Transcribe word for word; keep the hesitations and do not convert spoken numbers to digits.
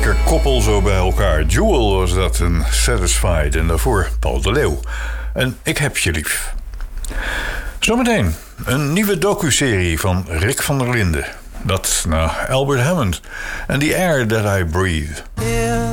lekker koppel zo bij elkaar. Jewel was dat, een Satisfied. En daarvoor Paul de Leeuw. En Ik heb je lief. Zometeen een nieuwe docuserie van Rick van der Linden. Dat naar Albert Hammond. En The Air That I Breathe.